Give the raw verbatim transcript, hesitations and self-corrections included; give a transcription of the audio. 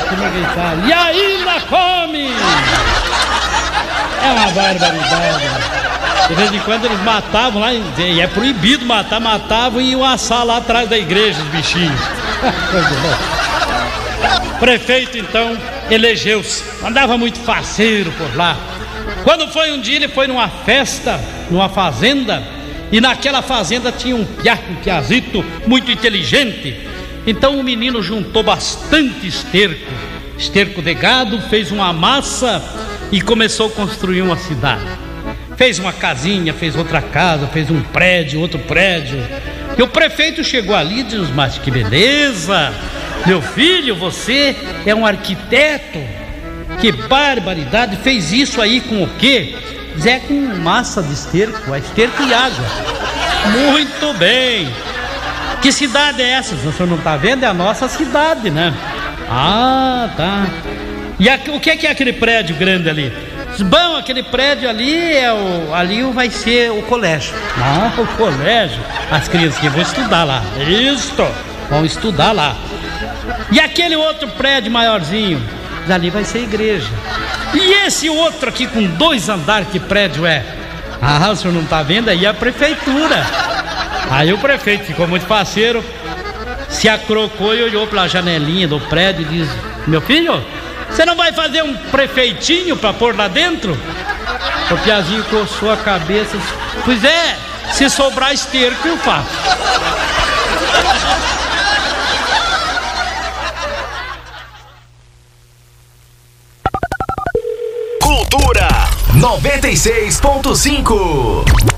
como é que ele fala? E ainda come! É uma barbaridade. De vez em quando eles matavam lá, e é proibido matar, matavam e iam assar lá atrás da igreja os bichinhos. O prefeito então elegeu-se, andava muito faceiro por lá. Quando foi um dia, ele foi numa festa, numa fazenda, e naquela fazenda tinha um piá, um piazito muito inteligente. Então o menino juntou bastante esterco, esterco de gado, fez uma massa e começou a construir uma cidade. Fez uma casinha, fez outra casa, fez um prédio, outro prédio. E o prefeito chegou ali e disse: mas que beleza! Meu filho, você é um arquiteto. Que barbaridade! Fez isso aí com o quê? Zé, com massa de esterco, é esterco e água. Muito bem! Que cidade é essa? O senhor não está vendo? É a nossa cidade, né? Ah, tá. E aqui, o que é, que é aquele prédio grande ali? Bom, aquele prédio ali é o, ali vai ser o colégio. Ah, o colégio. As crianças que vão estudar lá. Isto, vão estudar lá. E aquele outro prédio maiorzinho, ali vai ser a igreja. E esse outro aqui com dois andares, que prédio é? Ah, o senhor não tá vendo? Aí a prefeitura. Aí o prefeito ficou muito parceiro, se acrocou e olhou pela janelinha do prédio e disse: meu filho, você não vai fazer um prefeitinho pra pôr lá dentro? O piazinho coçou a cabeça e disse: pois é, se sobrar esterco eu faço. Cultura noventa e seis ponto cinco.